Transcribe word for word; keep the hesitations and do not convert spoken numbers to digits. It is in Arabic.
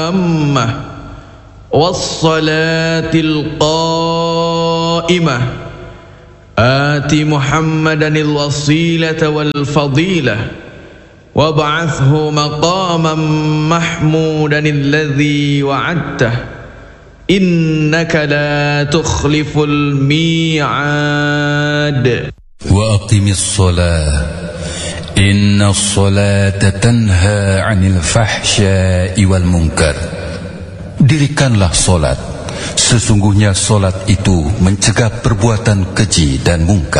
التامة والصلاة القائمة آت محمدا الوسيلة والفضيلة وابعثه مقاما محمودا الذي وعدته إنك لا تخلف الميعاد وأقم الصلاة إن الصلاة تنهى عن الفحشاء والمنكر. Dirikanlah solat, sesungguhnya solat itu mencegah perbuatan keji dan mungkar.